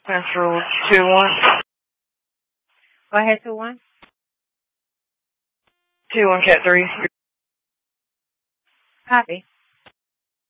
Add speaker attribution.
Speaker 1: Central 2-1.
Speaker 2: Go ahead, 2-1.
Speaker 1: 2-1, Cat 3.
Speaker 2: Copy.